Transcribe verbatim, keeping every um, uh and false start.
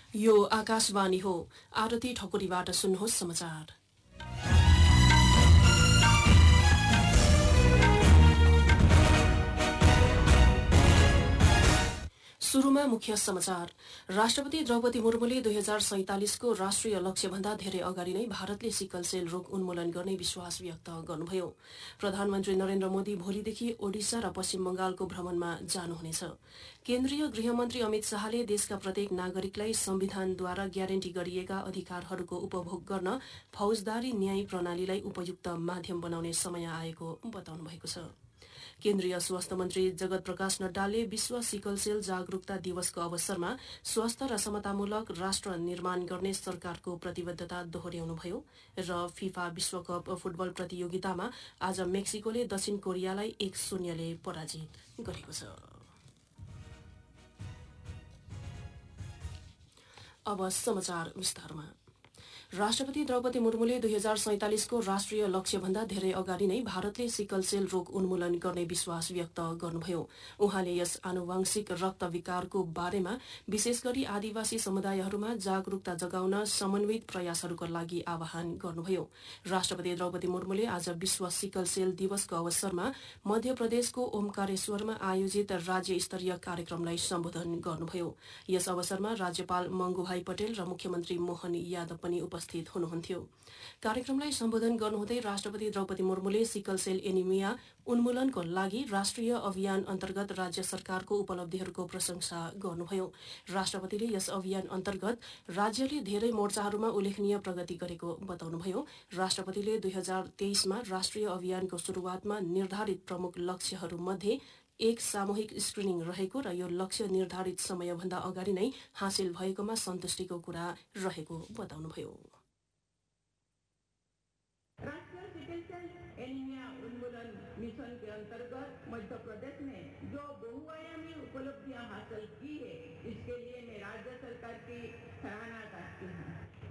यो आकाशवाणी हो। आरती ठकुरीबाट सुन्नुहोस् समाचार। सुरुमा मुख्य समाचार। राष्ट्रपति द्रौपदी मुर्मुले दुई हजार सैंतालिसको राष्ट्रिय लक्ष्यभन्दा धेरै अगाडि नै भारतले सिकल सेल रोग उन्मूलन गर्ने विश्वास व्यक्त गर्नुभयो। प्रधानमन्त्री नरेन्द्र मोदी भोलिदेखि ओडिसा र पश्चिम बंगालको भ्रमणमा जानुहुनेछ। केन्द्रीय गृहमन्त्री अमित शाहले देशका प्रत्येक नागरिकलाई संविधानद्वारा ग्यारेन्टी गरिएका अधिकारहरूको उपभोग गर्न फौजदारी न्याय प्रणालीलाई उपयुक्त माध्यम बनाउने समय आएको बताउनु भएको छ। केन्द्रीय स्वास्थ्य मन्त्री जगत प्रकाश नड्डाले विश्व सिकल सेल जागरूकता दिवसको अवसरमा स्वस्थ र समतामूलक राष्ट्र निर्माण गर्ने सरकारको प्रतिबद्धता दोहोर्याउनुभयो र फिफा विश्वकप फुटबल प्रतियोगितामा आज मेक्सिकोले दक्षिण कोरियालाई एक शून्यले पराजित गरेको छ। अब समाचार विस्तारमा। राष्ट्रपति द्रौपदी मुर्मुले दुई हजार सैंतालिसको राष्ट्रिय लक्ष्यभन्दा धेरै अगाडि नै भारतले सिकल सेल रोग उन्मूलन गर्ने विश्वास व्यक्त गर्नुभयो। उहाँले यस आनुवंशिक रक्त विकारको बारेमा विशेष गरी आदिवासी समुदायहरूमा जागरूकता जगाउन समन्वित प्रयासहरूका लागि आह्वान गर्नुभयो। राष्ट्रपति द्रौपदी मुर्मुले आज विश्व सिकल सेल दिवसको अवसरमा मध्य प्रदेशको ओमकारेश्वरमा आयोजित राज्य स्तरीय कार्यक्रमलाई सम्बोधन गर्नुभयो। यस अवसरमा राज्यपाल मंगुभाई पटेल र मुख्यमन्त्री मोहन यादव पनि उपस्थित हुनुहुन्थ्यो। कार्यक्रमलाई सम्बोधन गर्नुहुँदै राष्ट्रपति द्रौपदी मुर्मुले सिकल सेल एनिमिया उन्मूलनको लागि राष्ट्रिय अभियान अन्तर्गत राज्य सरकारको उपलब्धिहरूको प्रशंसा गर्नुभयो। राष्ट्रपतिले यस अभियान अन्तर्गत राज्यले धेरै मोर्चाहरूमा उल्लेखनीय प्रगति गरेको बताउनुभयो। राष्ट्रपतिले दुई हजार तेइसमा राष्ट्रिय अभियानको शुरूआतमा निर्धारित प्रमुख लक्ष्यहरूमध्ये एक सामूहिक स्क्रिनिङ रहेको र यो लक्ष्य निर्धारित समयभन्दा अगाडि नै हासिल भएकोमा सन्तुष्टिको कुरा रहेको बताउनुभयो। राष्ट्रीय सिकल सेल एनीमिया उन्मूलन मिशन के अंतर्गत मध्य प्रदेश ने जो बहुआयामी उपलब्धियां हासिल की है, इसके लिए मैं राज्य सरकार की सराहना करती हूँ।